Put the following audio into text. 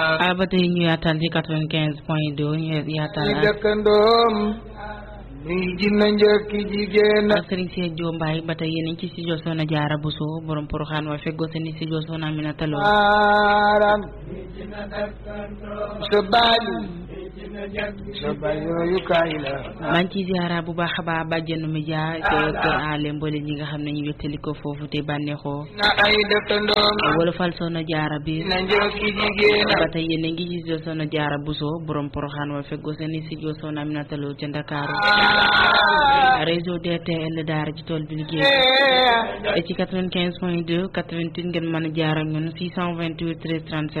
ba tey ñu yaatal ci 95.2 ñu yaatal dëkkandoom muy jinna njëkki jigéen Serigne Cheikh Diop Mbaye ba tey yéen ci studio Soxna Jaara Bousso borom Porokhane wa feggoo seen studio Soxna Aminata Lo maaram sa baali sa baali yooyu kaay la maa ngi ciy ziara bu baax a baax bàjjenu média te kër aale mboole ñi nga xam ne ñu wéttali ko foofu te bànneexoo na ay dëkkandoom wala fal Soxna Jaara bi na njëkki jigéen ba tey yéen ngi ci studio Soxna Jaara Bousso borom Porokhane wa feggoo seen studio Soxna Aminata Lo ca Ndakaaru réseau DTL daara ci tool bi liggéey ci 95.2 88 ngeen mën a jaar ak ñun 628 13 37